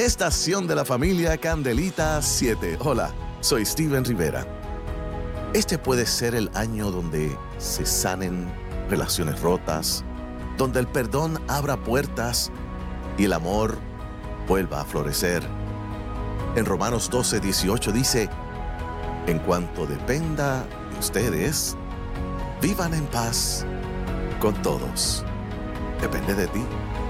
Estación de la familia Candelita 7. Hola, soy Steven Rivera. Este puede ser el año donde se sanen relaciones rotas, donde el perdón abra puertas y el amor vuelva a florecer. En Romanos 12:18 dice: en cuanto dependa de ustedes, vivan en paz con todos. Depende de ti.